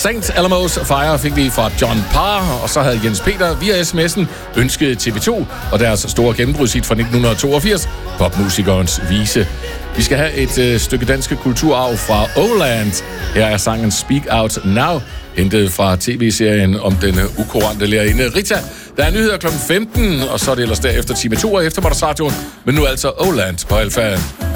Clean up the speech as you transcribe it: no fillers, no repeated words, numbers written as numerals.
St. Alamos Fire fik vi fra John Parr, og så havde Jens Peter via sms'en ønsket TV2 og deres store gennembrudshit fra 1982, popmusikernes vise. Vi skal have et stykke danske kulturarv fra Åland. Her er sangen Speak Out Now, hentet fra tv-serien om den ukurante lærerinde Rita. Der er nyheder kl. 15, og så er det ellers derefter time 2 af Eftermiddagsradioen, men nu altså Åland på Alfaen.